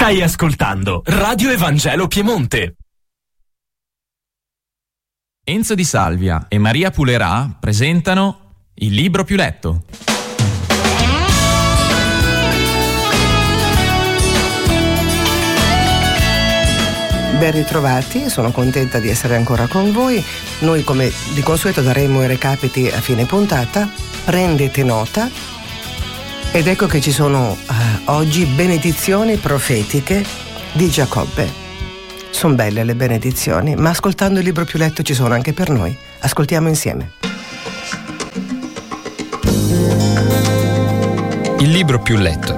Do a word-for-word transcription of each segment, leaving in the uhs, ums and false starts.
Stai ascoltando Radio Evangelo Piemonte. Enzo Di Salvia e Maria Pulerà presentano Il libro più letto. Ben ritrovati, sono contenta di essere ancora con voi. Noi, come di consueto, daremo i recapiti a fine puntata. Prendete nota. Ed ecco che ci sono uh, oggi benedizioni profetiche di Giacobbe. Sono belle le benedizioni, ma ascoltando il libro più letto ci sono anche per noi. Ascoltiamo insieme. Il libro più letto.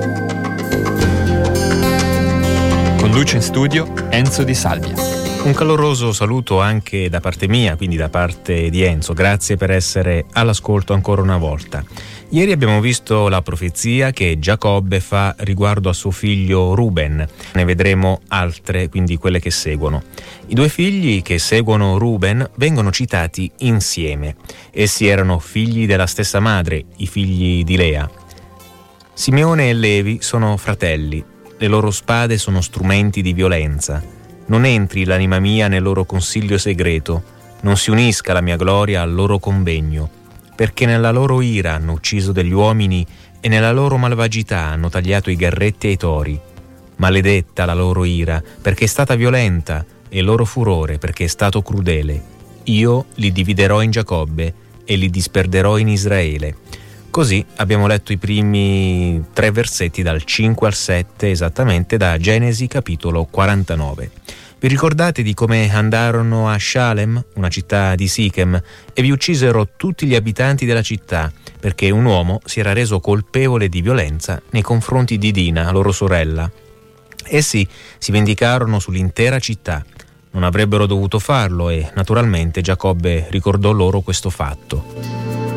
Conduce in studio Enzo Di Salvia. Un caloroso saluto anche da parte mia, quindi da parte di Enzo. Grazie per essere all'ascolto ancora una volta. Ieri abbiamo visto la profezia che Giacobbe fa riguardo a suo figlio Ruben. Ne vedremo altre, quindi quelle che seguono. I due figli che seguono Ruben vengono citati insieme. Essi erano figli della stessa madre, i figli di Lea. Simeone e Levi sono fratelli. Le loro spade sono strumenti di violenza. Non entri l'anima mia nel loro consiglio segreto, non si unisca la mia gloria al loro convegno, perché nella loro ira hanno ucciso degli uomini e nella loro malvagità hanno tagliato i garretti ai tori. Maledetta la loro ira, perché è stata violenta, e il loro furore, perché è stato crudele. Io li dividerò in Giacobbe e li disperderò in Israele. Così abbiamo letto i primi tre versetti dal cinque al sette, esattamente da Genesi capitolo quarantanove. Vi ricordate di come andarono a Shalem, una città di Sichem, e vi uccisero tutti gli abitanti della città, perché un uomo si era reso colpevole di violenza nei confronti di Dina, loro sorella. Essi si vendicarono sull'intera città. Non avrebbero dovuto farlo e, naturalmente, Giacobbe ricordò loro questo fatto.